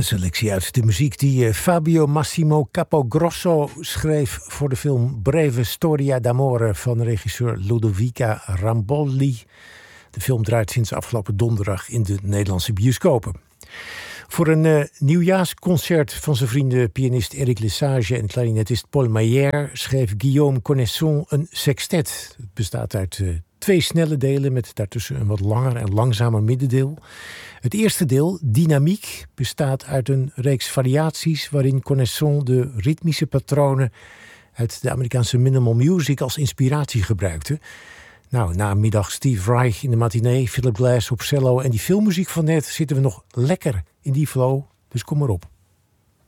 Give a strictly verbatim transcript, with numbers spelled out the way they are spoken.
selectie uit de muziek die Fabio Massimo Capogrosso schreef voor de film Breve Storia d'Amore van regisseur Ludovica Rambolli. De film draait sinds afgelopen donderdag in de Nederlandse bioscopen. Voor een uh, nieuwjaarsconcert van zijn vrienden pianist Eric Lesage en klarinetist Paul Mayer schreef Guillaume Connaisson een sextet. Het bestaat uit uh, twee snelle delen met daartussen een wat langer en langzamer middendeel. Het eerste deel, Dynamiek, bestaat uit een reeks variaties waarin Connaisson de ritmische patronen uit de Amerikaanse minimal music als inspiratie gebruikte. Nou, namiddag Steve Reich in de matinee, Philip Glass op cello en die filmmuziek van net zitten we nog lekker in die flow, dus kom maar op.